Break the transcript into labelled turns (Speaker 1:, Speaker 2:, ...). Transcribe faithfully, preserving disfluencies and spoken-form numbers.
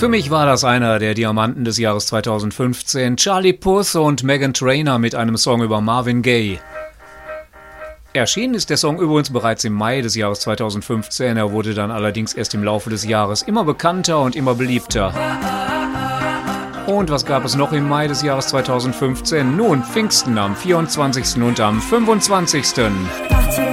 Speaker 1: Für mich war das einer der Diamanten des Jahres zweitausendfünfzehn. Charlie Puth und Meghan Trainor mit einem Song über Marvin Gaye. Erschienen ist der Song übrigens bereits im Mai des Jahres zweitausendfünfzehn. Er wurde dann allerdings erst im Laufe des Jahres immer bekannter und immer beliebter. Und was gab es noch im Mai des Jahres zweitausendfünfzehn? Nun, Pfingsten am vierundzwanzigsten und am fünfundzwanzigsten